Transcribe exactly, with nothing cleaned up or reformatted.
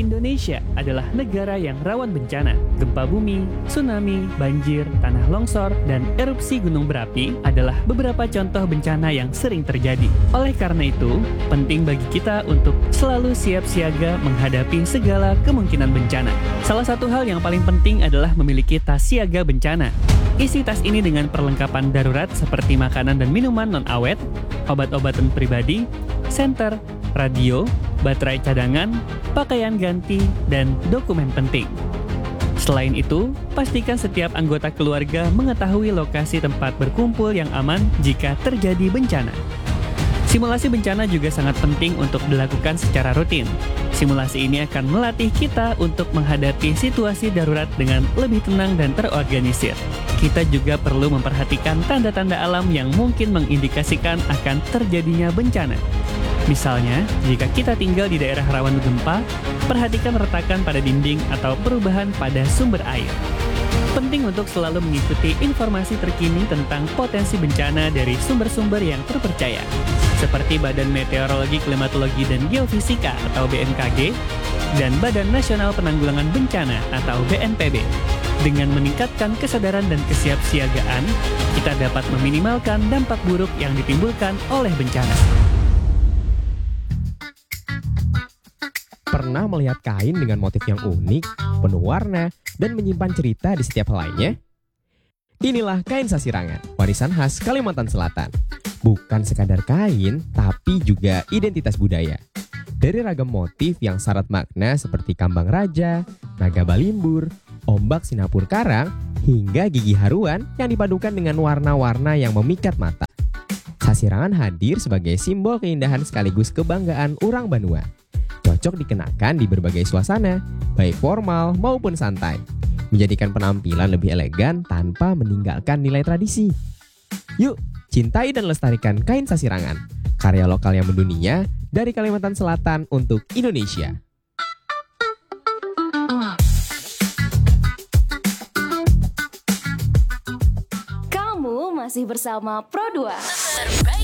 Indonesia adalah negara yang rawan bencana. Gempa bumi, tsunami, banjir, tanah longsor, dan erupsi gunung berapi adalah beberapa contoh bencana yang sering terjadi. Oleh karena itu, penting bagi kita untuk selalu siap siaga menghadapi segala kemungkinan bencana. Salah satu hal yang paling penting adalah memiliki tas siaga bencana. Isi tas ini dengan perlengkapan darurat seperti makanan dan minuman non-awet, obat-obatan pribadi, senter, radio, baterai cadangan, pakaian ganti, dan dokumen penting. Selain itu, pastikan setiap anggota keluarga mengetahui lokasi tempat berkumpul yang aman jika terjadi bencana. Simulasi bencana juga sangat penting untuk dilakukan secara rutin. Simulasi ini akan melatih kita untuk menghadapi situasi darurat dengan lebih tenang dan terorganisir. Kita juga perlu memperhatikan tanda-tanda alam yang mungkin mengindikasikan akan terjadinya bencana. Misalnya, jika kita tinggal di daerah rawan gempa, perhatikan retakan pada dinding atau perubahan pada sumber air. Penting untuk selalu mengikuti informasi terkini tentang potensi bencana dari sumber-sumber yang terpercaya, seperti Badan Meteorologi, Klimatologi, dan Geofisika atau B M K G, dan Badan Nasional Penanggulangan Bencana atau B N P B. Dengan meningkatkan kesadaran dan kesiapsiagaan, kita dapat meminimalkan dampak buruk yang ditimbulkan oleh bencana. Pernah melihat kain dengan motif yang unik, penuh warna, dan menyimpan cerita di setiap helainya? Inilah kain sasirangan, warisan khas Kalimantan Selatan. Bukan sekadar kain, tapi juga identitas budaya. Dari ragam motif yang syarat makna seperti kambang raja, naga balimbur, ombak sinapur karang, hingga gigi haruan yang dipadukan dengan warna-warna yang memikat mata. Sasirangan hadir sebagai simbol keindahan sekaligus kebanggaan orang Banua. Cocok dikenakan di berbagai suasana, baik formal maupun santai, menjadikan penampilan lebih elegan tanpa meninggalkan nilai tradisi. Yuk, cintai dan lestarikan kain sasirangan, karya lokal yang mendunia dari Kalimantan Selatan untuk Indonesia. Kamu masih bersama Pro dua.